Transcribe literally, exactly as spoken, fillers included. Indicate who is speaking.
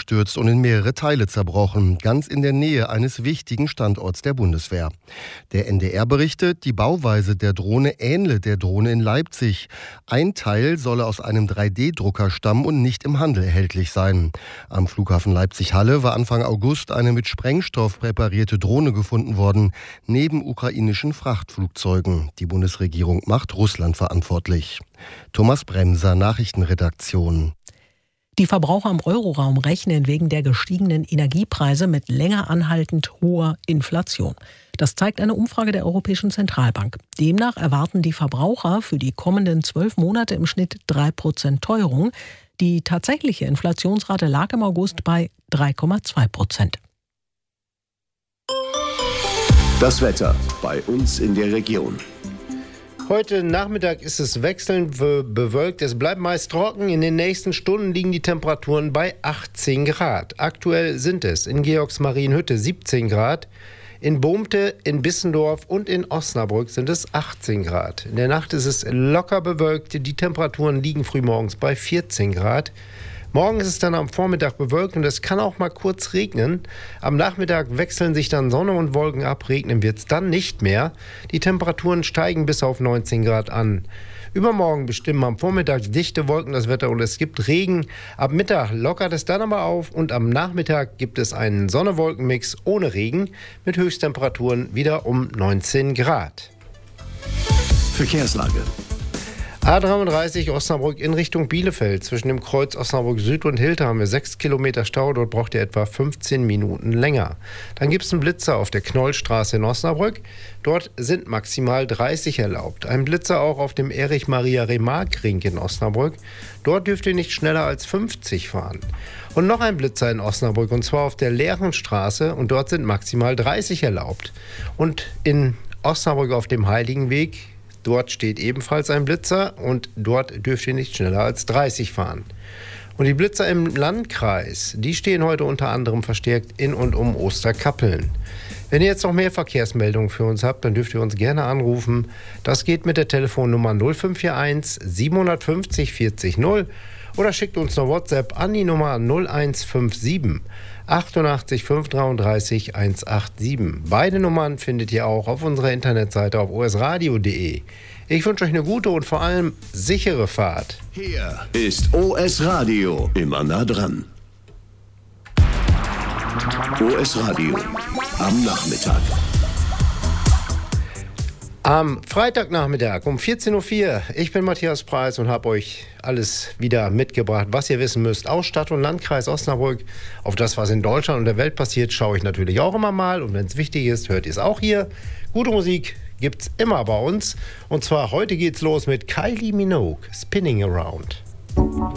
Speaker 1: abgestürzt und in mehrere Teile zerbrochen, ganz in der Nähe eines wichtigen Standorts der Bundeswehr. Der N D R berichtet, die Bauweise der Drohne ähnle der Drohne in Leipzig. Ein Teil solle aus einem drei D Drucker stammen und nicht im Handel erhältlich sein. Am Flughafen Leipzig-Halle war Anfang August eine mit Sprengstoff präparierte Drohne gefunden worden, neben ukrainischen Frachtflugzeugen. Die Bundesregierung macht Russland verantwortlich. Thomas Bremser, Nachrichtenredaktion.
Speaker 2: Die Verbraucher im Euroraum rechnen wegen der gestiegenen Energiepreise mit länger anhaltend hoher Inflation. Das zeigt eine Umfrage der Europäischen Zentralbank. Demnach erwarten die Verbraucher für die kommenden zwölf Monate im Schnitt drei Prozent Teuerung. Die tatsächliche Inflationsrate lag im August bei drei Komma zwei Prozent.
Speaker 3: Das Wetter bei uns in der Region.
Speaker 4: Heute Nachmittag ist es wechselnd bewölkt. Es bleibt meist trocken. In den nächsten Stunden liegen die Temperaturen bei achtzehn Grad. Aktuell sind es in Georgsmarienhütte siebzehn Grad. In Bohmte, in Bissendorf und in Osnabrück sind es achtzehn Grad. In der Nacht ist es locker bewölkt. Die Temperaturen liegen frühmorgens bei vierzehn Grad. Morgen ist es dann am Vormittag bewölkt und es kann auch mal kurz regnen. Am Nachmittag wechseln sich dann Sonne und Wolken ab, regnen wird es dann nicht mehr. Die Temperaturen steigen bis auf neunzehn Grad an. Übermorgen bestimmen am Vormittag dichte Wolken das Wetter und es gibt Regen. Ab Mittag lockert es dann aber auf und am Nachmittag gibt es einen Sonne-Wolken-Mix ohne Regen mit Höchsttemperaturen wieder um neunzehn Grad.
Speaker 3: Verkehrslage.
Speaker 4: A dreiunddreißig Osnabrück in Richtung Bielefeld. Zwischen dem Kreuz Osnabrück Süd und Hilter haben wir sechs Kilometer Stau. Dort braucht ihr etwa fünfzehn Minuten länger. Dann gibt es einen Blitzer auf der Knollstraße in Osnabrück. Dort sind maximal dreißig erlaubt. Ein Blitzer auch auf dem Erich-Maria-Remarque-Ring in Osnabrück. Dort dürft ihr nicht schneller als fünfzig fahren. Und noch ein Blitzer in Osnabrück, und zwar auf der Leerenstraße. Und dort sind maximal dreißig erlaubt. Und in Osnabrück auf dem Heiligenweg, dort steht ebenfalls ein Blitzer und dort dürft ihr nicht schneller als dreißig fahren. Und die Blitzer im Landkreis, die stehen heute unter anderem verstärkt in und um Osterkappeln. Wenn ihr jetzt noch mehr Verkehrsmeldungen für uns habt, dann dürft ihr uns gerne anrufen. Das geht mit der Telefonnummer null fünf vier eins siebenhundertfünfzig vierzig null oder schickt uns eine WhatsApp an die Nummer null eins fünf sieben achtundachtzig fünfhundertdreiunddreißig hundertsiebenundachtzig. Beide Nummern findet ihr auch auf unserer Internetseite auf o s radio punkt d e. Ich wünsche euch eine gute und vor allem sichere Fahrt.
Speaker 3: Hier ist O S Radio, immer nah dran. O S Radio am Nachmittag.
Speaker 4: Am Freitagnachmittag um vierzehn Uhr vier. Ich bin Matthias Preis und habe euch alles wieder mitgebracht, was ihr wissen müsst aus Stadt und Landkreis Osnabrück. Auf das, was in Deutschland und der Welt passiert, schaue ich natürlich auch immer mal. Und wenn es wichtig ist, hört ihr es auch hier. Gute Musik gibt's immer bei uns. Und zwar heute geht's los mit Kylie Minogue, Spinning Around.